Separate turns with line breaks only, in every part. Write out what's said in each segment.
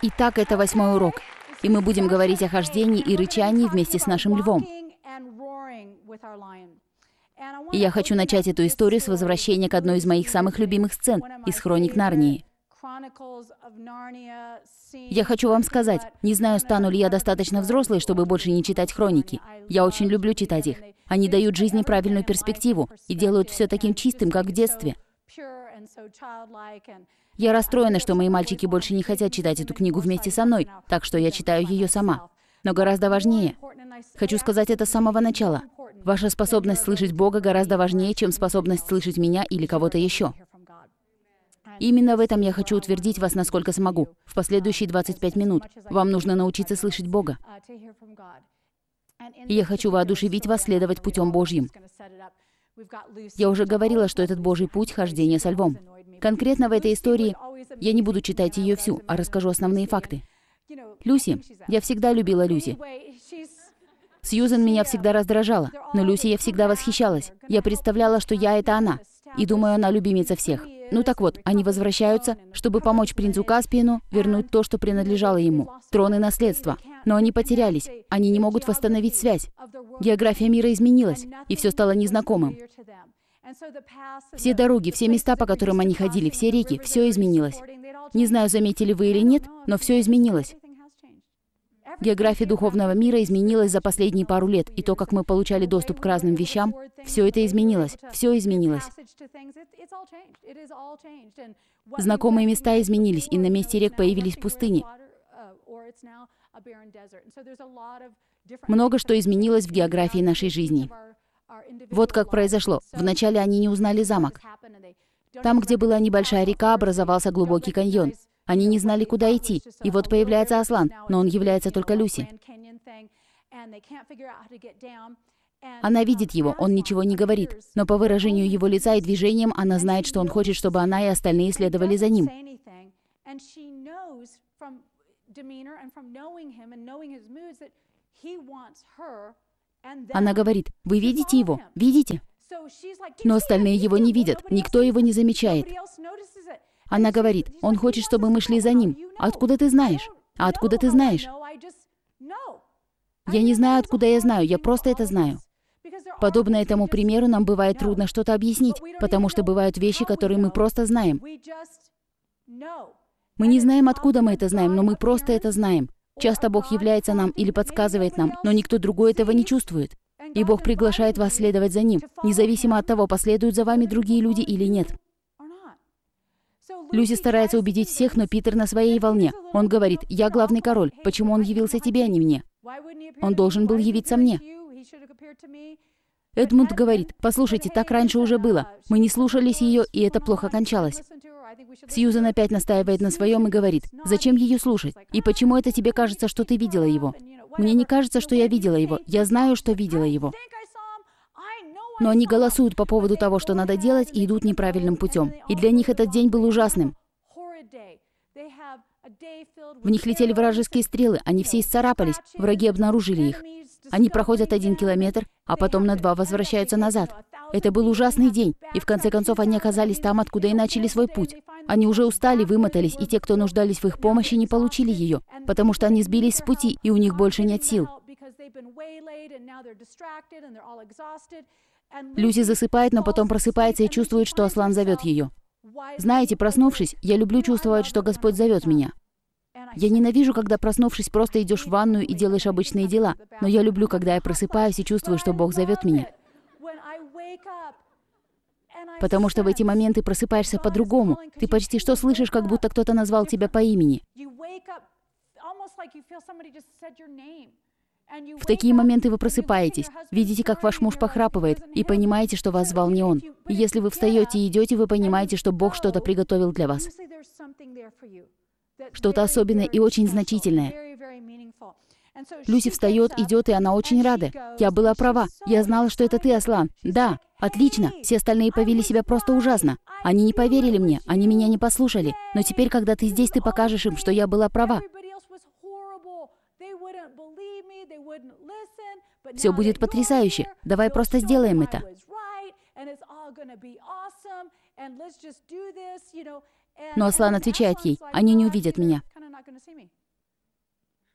Итак, это 8-й урок. И мы будем говорить о хождении и рычании вместе с нашим львом. И я хочу начать эту историю с возвращения к одной из моих самых любимых сцен из «Хроник Нарнии». Я хочу вам сказать, не знаю, стану ли я достаточно взрослой, чтобы больше не читать хроники. Я очень люблю читать их. Они дают жизни правильную перспективу и делают все таким чистым, как в детстве. Я расстроена, что мои мальчики больше не хотят читать эту книгу вместе со мной, так что я читаю ее сама. Но гораздо важнее. Хочу сказать это с самого начала. Ваша способность слышать Бога гораздо важнее, чем способность слышать меня или кого-то еще. Именно в этом я хочу утвердить вас, насколько смогу. В последующие 25 минут вам нужно научиться слышать Бога. И я хочу воодушевить вас следовать путем Божьим. Я уже говорила, что этот Божий путь — хождение со львом. Конкретно в этой истории я не буду читать ее всю, а расскажу основные факты. Люси. Я всегда любила Люси. Сьюзен меня всегда раздражала, но Люси я всегда восхищалась. Я представляла, что я — это она. И думаю, она любимица всех. Ну так вот, они возвращаются, чтобы помочь принцу Каспиену вернуть то, что принадлежало ему. Трон и наследство. Но они потерялись. Они не могут восстановить связь. География мира изменилась, и все стало незнакомым. Все дороги, все места, по которым они ходили, все реки, все изменилось. Не знаю, заметили вы или нет, но все изменилось. География духовного мира изменилась за последние пару лет, и то, как мы получали доступ к разным вещам, все это изменилось, все изменилось. Знакомые места изменились, и на месте рек появились пустыни. Много что изменилось в географии нашей жизни. Вот как произошло. Вначале они не узнали замок. Там, где была небольшая река, образовался глубокий каньон. Они не знали, куда идти. И вот появляется Аслан, но он является только Люси. Она видит его, он ничего не говорит. Но по выражению его лица и движениям она знает, что он хочет, чтобы она и остальные следовали за ним. Она говорит: «Вы видите его? Видите?» Но остальные его не видят, никто его не замечает. Она говорит: «Он хочет, чтобы мы шли за ним. Откуда ты знаешь? А откуда ты знаешь?» Я не знаю, откуда я знаю, я просто это знаю. Подобно этому примеру нам бывает трудно что-то объяснить, потому что бывают вещи, которые мы просто знаем. Мы не знаем, откуда мы это знаем, но мы просто это знаем. Часто Бог является нам или подсказывает нам, но никто другой этого не чувствует. И Бог приглашает вас следовать за Ним, независимо от того, последуют за вами другие люди или нет. Люси старается убедить всех, но Питер на своей волне. Он говорит: «Я главный король. Почему он явился тебе, а не мне? Он должен был явиться мне». Эдмунд говорит: «Послушайте, так раньше уже было. Мы не слушались ее, и это плохо кончалось». Сьюзен опять настаивает на своем и говорит: «Зачем ее слушать? И почему это тебе кажется, что ты видела его?» Мне не кажется, что я видела его. Я знаю, что видела его. Но они голосуют по поводу того, что надо делать, и идут неправильным путем. И для них этот день был ужасным. В них летели вражеские стрелы, они все исцарапались, враги обнаружили их. Они проходят 1 километр, а потом на 2 возвращаются назад. Это был ужасный день, и в конце концов они оказались там, откуда и начали свой путь. Они уже устали, вымотались, и те, кто нуждались в их помощи, не получили ее, потому что они сбились с пути, и у них больше нет сил. Люси засыпает, но потом просыпается и чувствует, что Аслан зовет ее. Знаете, проснувшись, я люблю чувствовать, что Господь зовет меня. Я ненавижу, когда, проснувшись, просто идешь в ванную и делаешь обычные дела, но я люблю, когда я просыпаюсь и чувствую, что Бог зовет меня. Потому что в эти моменты просыпаешься по-другому. Ты почти что слышишь, как будто кто-то назвал тебя по имени. В такие моменты вы просыпаетесь, видите, как ваш муж похрапывает, и понимаете, что вас звал не он. И если вы встаете и идете, вы понимаете, что Бог что-то приготовил для вас. Что-то особенное и очень значительное. Люси встает, идет, и она очень рада. Я была права. Я знала, что это ты, Аслан. Да, отлично. Все остальные повели себя просто ужасно. Они не поверили мне, они меня не послушали. Но теперь, когда ты здесь, ты покажешь им, что я была права. Все будет потрясающе. Давай просто сделаем это. Но Аслан отвечает ей: «Они не увидят меня».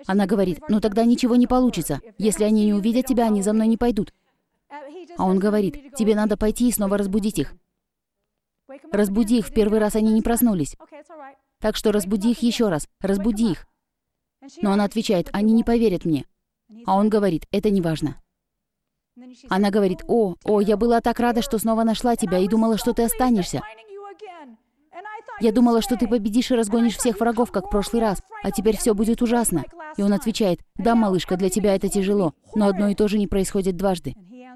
Она говорит: ну тогда ничего не получится. Если они не увидят тебя, они за мной не пойдут. А он говорит: тебе надо пойти и снова разбудить их. Разбуди их, в первый раз они не проснулись. Так что разбуди их еще раз, разбуди их. Но она отвечает: они не поверят мне. А он говорит: это не важно. Она говорит: о, я была так рада, что снова нашла тебя и думала, что ты останешься. Я думала, что ты победишь и разгонишь всех врагов, как в прошлый раз, а теперь все будет ужасно. И он отвечает: да, малышка, для тебя это тяжело, но одно и то же не происходит дважды.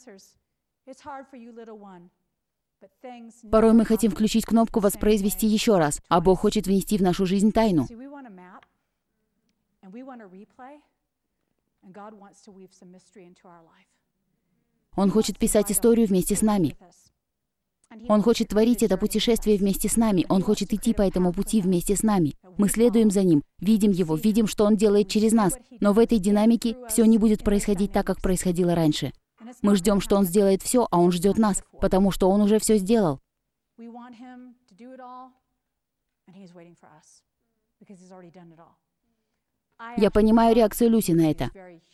Порой мы хотим включить кнопку «Воспроизвести еще раз», а Бог хочет внести в нашу жизнь тайну. Он хочет писать историю вместе с нами. Он хочет творить это путешествие вместе с нами. Он хочет идти по этому пути вместе с нами. Мы следуем за ним, видим его, видим, что он делает через нас. Но в этой динамике все не будет происходить так, как происходило раньше. Мы ждем, что он сделает все, а он ждет нас, потому что он уже все сделал. Я понимаю реакцию Люси на это.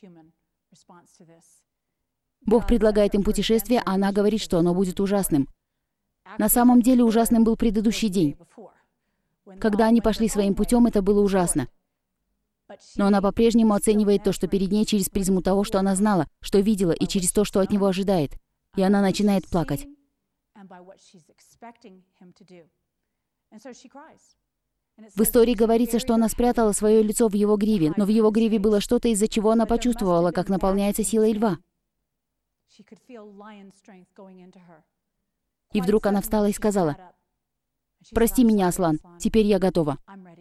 Бог предлагает им путешествие, а она говорит, что оно будет ужасным. На самом деле ужасным был предыдущий день. Когда они пошли своим путем, это было ужасно. Но она по-прежнему оценивает то, что перед ней, через призму того, что она знала, что видела, и через то, что от него ожидает. И она начинает плакать. В истории говорится, что она спрятала свое лицо в его гриве, но в его гриве было что-то, из-за чего она почувствовала, как наполняется силой льва. И вдруг она встала и сказала: «Прости меня, Аслан, теперь я готова».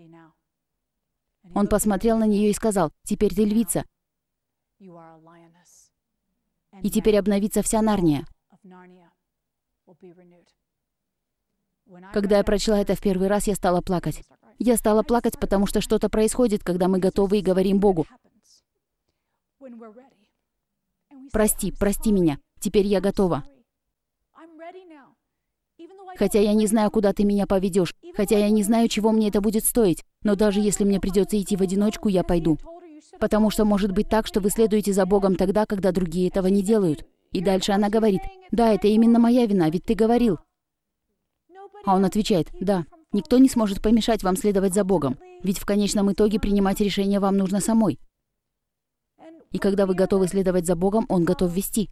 Он посмотрел на нее и сказал: «Теперь ты львица, и теперь обновится вся Нарния». Когда я прочла это в первый раз, я стала плакать. Я стала плакать, потому что что-то происходит, когда мы готовы и говорим Богу: «Прости, прости меня, теперь я готова». Хотя я не знаю, куда ты меня поведешь, хотя я не знаю, чего мне это будет стоить, но даже если мне придется идти в одиночку, я пойду. Потому что может быть так, что вы следуете за Богом тогда, когда другие этого не делают. И дальше она говорит: «Да, это именно моя вина, ведь ты говорил». А он отвечает: «Да, никто не сможет помешать вам следовать за Богом, ведь в конечном итоге принимать решение вам нужно самой. И когда вы готовы следовать за Богом, Он готов вести».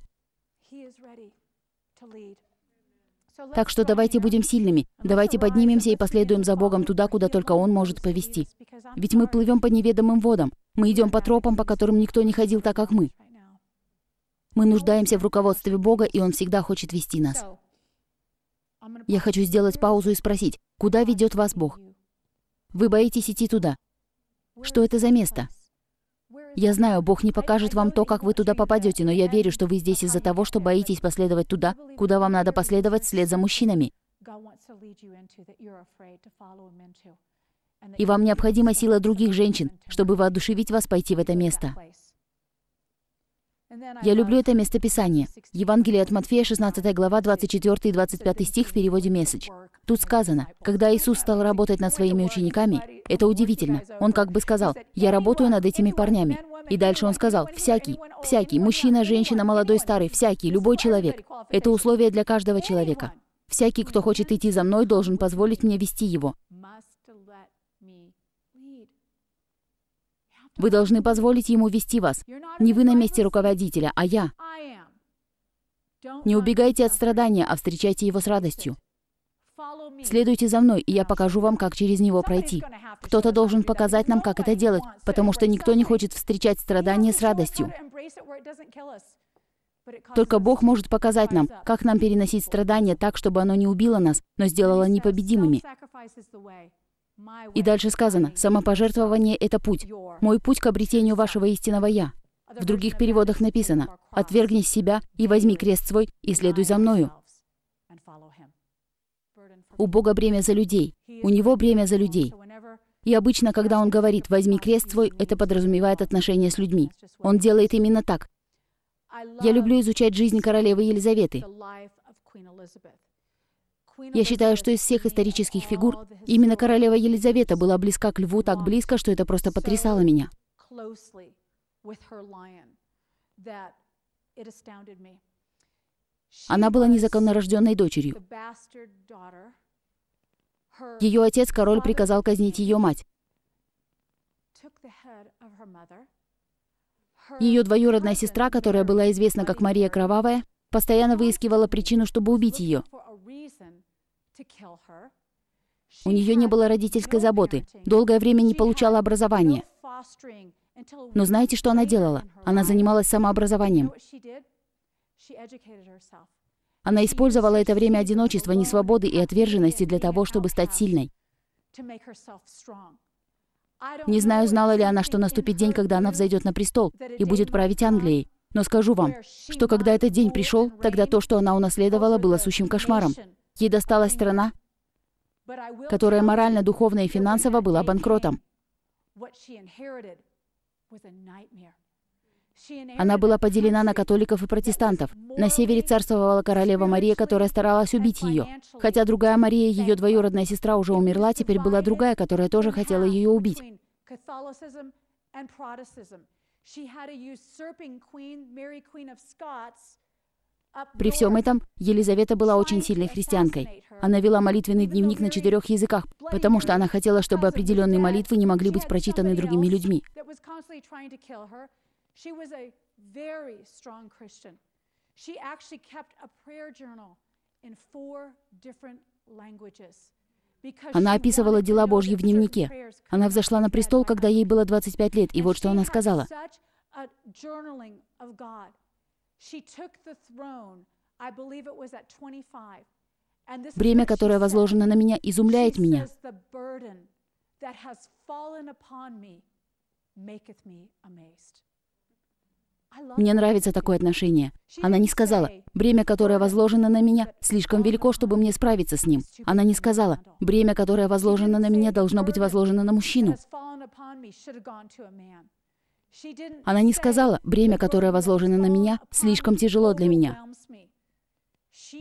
Так что давайте будем сильными, давайте поднимемся и последуем за Богом туда, куда только Он может повести. Ведь мы плывем по неведомым водам, мы идем по тропам, по которым никто не ходил так, как мы. Мы нуждаемся в руководстве Бога, и Он всегда хочет вести нас. Я хочу сделать паузу и спросить: куда ведет вас Бог? Вы боитесь идти туда? Что это за место? Я знаю, Бог не покажет вам то, как вы туда попадете, но я верю, что вы здесь из-за того, что боитесь последовать туда, куда вам надо последовать вслед за мужчинами. И вам необходима сила других женщин, чтобы воодушевить вас пойти в это место. Я люблю это местописание. Евангелие от Матфея, 16 глава, 24 и 25 стих в переводе «Месседж». Тут сказано: когда Иисус стал работать над своими учениками, это удивительно. Он как бы сказал: «Я работаю над этими парнями». И дальше он сказал: «Всякий, мужчина, женщина, молодой, старый, всякий, любой человек». Это условие для каждого человека. Всякий, кто хочет идти за мной, должен позволить мне вести его. Вы должны позволить ему вести вас. Не вы на месте руководителя, а я. Не убегайте от страдания, а встречайте его с радостью. Следуйте за мной, и я покажу вам, как через него пройти. Кто-то должен показать нам, как это делать, потому что никто не хочет встречать страдания с радостью. Только Бог может показать нам, как нам переносить страдания так, чтобы оно не убило нас, но сделало непобедимыми. И дальше сказано: самопожертвование — это путь. Мой путь к обретению вашего истинного «Я». В других переводах написано: «Отвергни себя и возьми крест свой, и следуй за мною». У Бога бремя за людей. У Него бремя за людей. И обычно, когда Он говорит «возьми крест свой», это подразумевает отношения с людьми. Он делает именно так. Я люблю изучать жизнь королевы Елизаветы. Я считаю, что из всех исторических фигур именно королева Елизавета была близка к льву, так близко, что это просто потрясало меня. Она была незаконно рожденной дочерью. Ее отец, король, приказал казнить ее мать. Ее двоюродная сестра, которая была известна как Мария Кровавая, постоянно выискивала причину, чтобы убить ее. У нее не было родительской заботы, долгое время не получала образования. Но знаете, что она делала? Она занималась самообразованием. Она использовала это время одиночества, несвободы и отверженности для того, чтобы стать сильной. Не знаю, знала ли она, что наступит день, когда она взойдет на престол и будет править Англией. Но скажу вам, что когда этот день пришел, тогда то, что она унаследовала, было сущим кошмаром. Ей досталась страна, которая морально, духовно и финансово была банкротом. Она была поделена на католиков и протестантов. На севере царствовала королева Мария, которая старалась убить ее. Хотя другая Мария, ее двоюродная сестра, уже умерла, теперь была другая, которая тоже хотела ее убить. При всем этом Елизавета была очень сильной христианкой. Она вела молитвенный дневник на 4 языках, потому что она хотела, чтобы определенные молитвы не могли быть прочитаны другими людьми. Она описывала дела Божьи в дневнике. Она взошла на престол, когда ей было 25 лет, и вот что она сказала. «Бремя, которое возложено на меня, изумляет меня». Мне нравится такое отношение. Она не сказала: «Бремя, которое возложено на меня, слишком велико, чтобы мне справиться с ним». Она не сказала: «Бремя, которое возложено на меня, должно быть возложено на мужчину». Она не сказала: «Бремя, которое возложено на меня, слишком тяжело для меня».